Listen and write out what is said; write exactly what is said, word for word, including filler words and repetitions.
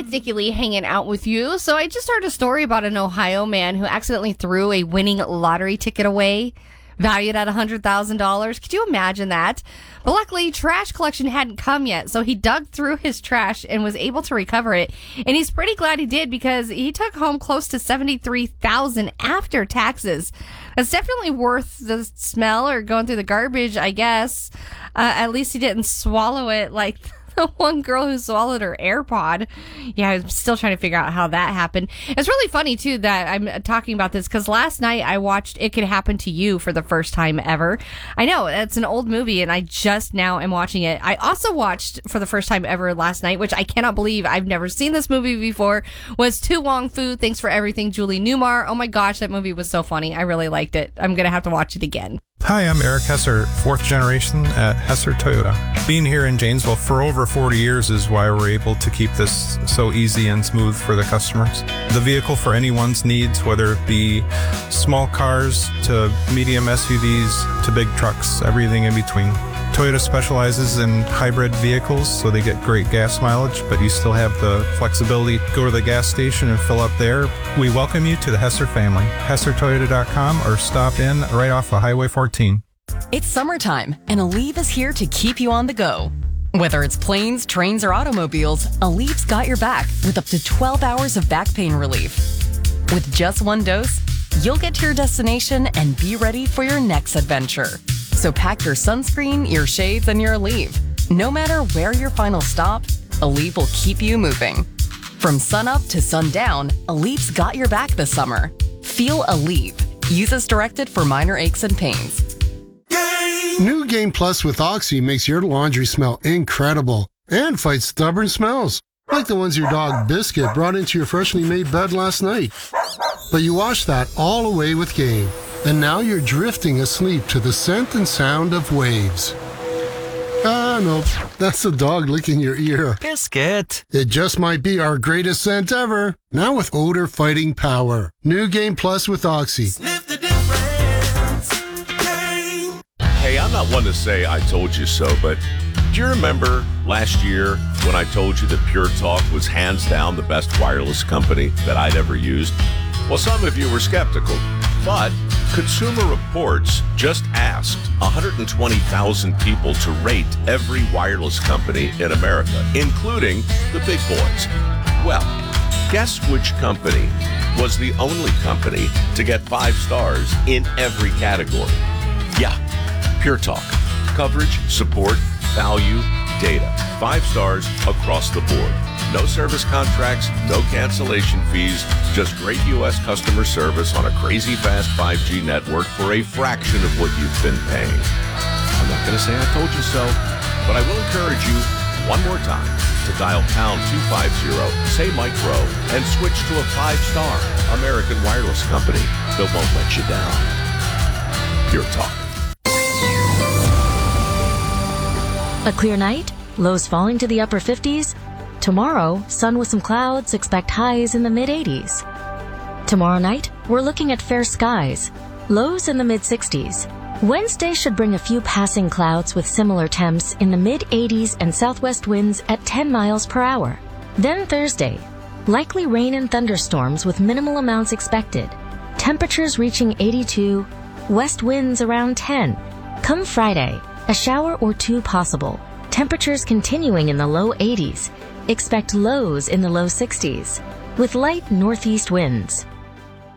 it's Nikki Lee hanging out with you. So I just heard a story about an Ohio man who accidentally threw a winning lottery ticket away, valued at one hundred thousand dollars. Could you imagine that? But luckily, trash collection hadn't come yet, so he dug through his trash and was able to recover it. And he's pretty glad he did because he took home close to seventy-three thousand dollars after taxes. That's definitely worth the smell or going through the garbage, I guess. Uh, at least he didn't swallow it like the one girl who swallowed her AirPod. Yeah, I'm still trying to figure out how that happened. It's really funny, too, that I'm talking about this because last night I watched It Could Happen to You for the first time ever. I know, it's an old movie, and I just now am watching it. I also watched for the first time ever last night, which I cannot believe I've never seen this movie before, was To Wong Fu, Thanks for Everything, Julie Newmar. Oh my gosh, that movie was so funny. I really liked it. I'm going to have to watch it again. Hi, I'm Eric Hesser, fourth generation at Hesser Toyota. Being here in Janesville for over forty years is why we're able to keep this so easy and smooth for the customers. The vehicle for anyone's needs, whether it be small cars to medium S U Vs to big trucks, everything in between. Toyota specializes in hybrid vehicles, so they get great gas mileage, but you still have the flexibility to go to the gas station and fill up there. We welcome you to the Hesser family. Hesser Toyota dot com or stop in right off of Highway fourteen. It's summertime, and Aleve is here to keep you on the go. Whether it's planes, trains, or automobiles, Aleve's got your back with up to twelve hours of back pain relief. With just one dose, you'll get to your destination and be ready for your next adventure. So pack your sunscreen, your shades, and your Aleve. No matter where your final stop, Aleve will keep you moving. From sunup to sundown, Aleve's got your back this summer. Feel Aleve. Use as directed for minor aches and pains. New Game Plus with Oxy makes your laundry smell incredible and fights stubborn smells, like the ones your dog Biscuit brought into your freshly made bed last night. But you washed that all away with Game, and now you're drifting asleep to the scent and sound of waves. Ah, no, that's the dog licking your ear. Biscuit. It just might be our greatest scent ever, now with odor-fighting power. New Game Plus with Oxy. Sniff the difference. Game. Hey, I'm not one to say I told you so, but do you remember last year when I told you that Pure Talk was hands down the best wireless company that I'd ever used? Well, some of you were skeptical, but Consumer Reports just asked one hundred twenty thousand people to rate every wireless company in America, including the big boys. Well, guess which company was the only company to get five stars in every category? Yeah, Pure Talk. Coverage, support, value, data. Five stars across the board. No service contracts, no cancellation fees, just great U S customer service on a crazy fast five G network for a fraction of what you've been paying. I'm not going to say I told you so, but I will encourage you one more time to dial pound two fifty, say Mike Rowe, and switch to a five-star American wireless company that won't let you down. Pure Talk. A clear night, lows falling to the upper fifties. Tomorrow, sun with some clouds, expect highs in the mid-eighties. Tomorrow night, we're looking at fair skies, lows in the mid-sixties. Wednesday should bring a few passing clouds with similar temps in the mid-eighties and southwest winds at ten miles per hour. Then Thursday, likely rain and thunderstorms with minimal amounts expected. Temperatures reaching eighty-two, west winds around ten. Come Friday, a shower or two possible. Temperatures continuing in the low eighties. Expect lows in the low sixties, with light northeast winds.